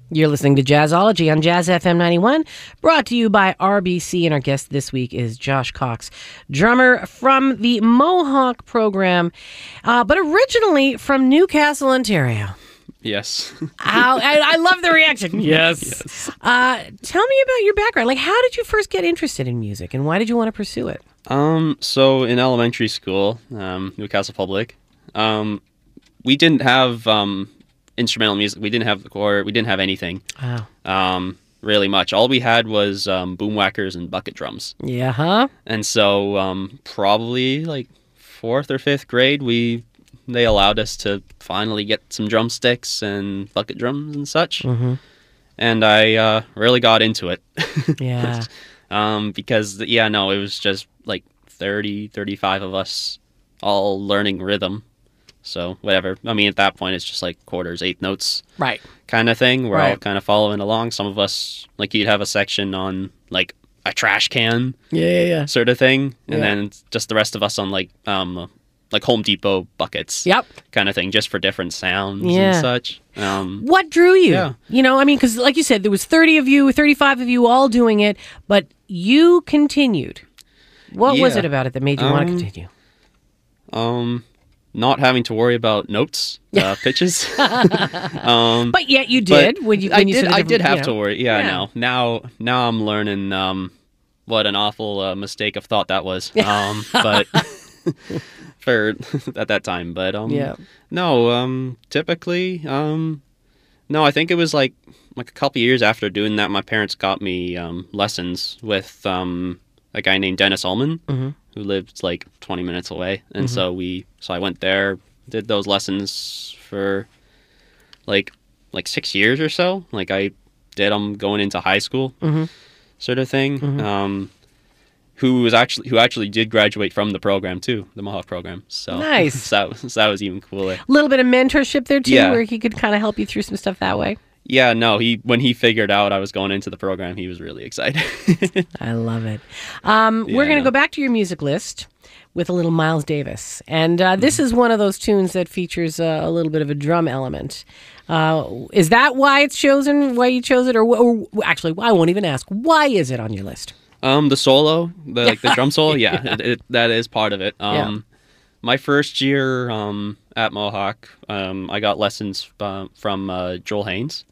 You're listening to Jazzology on Jazz FM 91, brought to you by RBC, and our guest this week is Josh Cox, drummer from the Mohawk program, but originally from Newcastle, Ontario. Yes. I love the reaction. Yes. Tell me about your background. Like, how did you first get interested in music, and why did you want to pursue it? So in elementary school, Newcastle Public, we didn't have instrumental music. We didn't have the choir. We didn't have anything. Wow. Really much. All we had was boom whackers and bucket drums. Yeah, huh? And so probably like 4th or 5th grade, they allowed us to finally get some drumsticks and bucket drums and such. Mm-hmm. And I really got into it. Yeah. Because, it was just like 30, 35 of us all learning rhythm. So whatever. I mean, at that point, it's just like quarters, 8 notes, Right. kind of thing. We're all Right. kind of following along. Some of us, like, you'd have a section on like a trash can, Yeah. sort of thing, and Yeah. then just the rest of us on like Home Depot buckets, Yep. kind of thing, just for different sounds Yeah. and such. What drew you? Yeah. You know, I mean, because like you said, there was 30 of you, 35 of you all doing it, but you continued. What was Yeah. it about it that made you want to continue? Not having to worry about notes, pitches. But yet you did. I did have to worry. Yeah, Yeah. Now I'm learning what an awful mistake of thought that was. But for at that time, but Yeah. no, typically, no. I think it was like a couple years after doing that, my parents got me lessons with a guy named Dennis Ullman, who lived like 20 minutes away, and so I went there, did those lessons for like 6 years or so. Like I did them going into high school, sort of thing. Who actually did graduate from the program too, the Mohawk program. So Nice. So that was even cooler. A little bit of mentorship there too, Yeah. where he could kind of help you through some stuff that way. Yeah, no, when he figured out I was going into the program, he was really excited. I love it. We're going to no. go back to your music list with a little Miles Davis. And this is one of those tunes that features a little bit of a drum element. Is that why it's chosen, why you chose it? Or actually, I won't even ask. Why is it on your list? The solo, the drum solo, yeah, that is part of it. Yeah. My first year at Mohawk, I got lessons from Joel Haynes.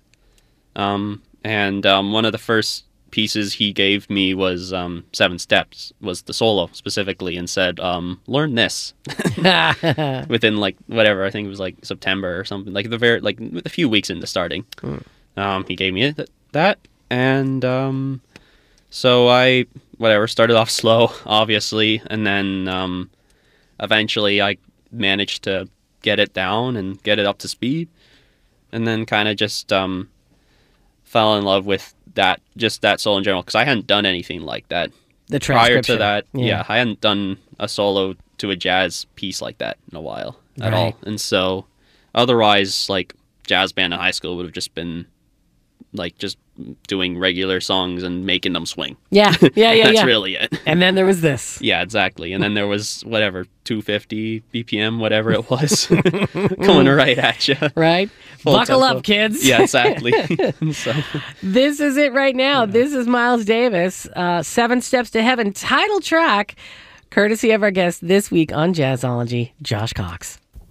And one of the first pieces he gave me was 7 Steps, was the solo specifically, and said, learn this within like whatever, I think it was like September or something, like a few weeks into starting. He gave me that, and so I started off slow, obviously, and then eventually I managed to get it down and get it up to speed, and then kind of just fell in love with that solo in general, because I hadn't done anything like that The prior to transcription. that. Yeah, I hadn't done a solo to a jazz piece like that in a while at all, and so otherwise, like, jazz band in high school would have just been like just doing regular songs and making them swing. Yeah. That's really it. And then there was this. Yeah, exactly. And then there was whatever 250 BPM, whatever it was, coming right at you. Right? Full Buckle tempo. up, kids. Yeah, exactly. So, This is it right now. This is Miles Davis, 7 Steps to Heaven, title track, courtesy of our guest this week on Jazzology, Josh Cox.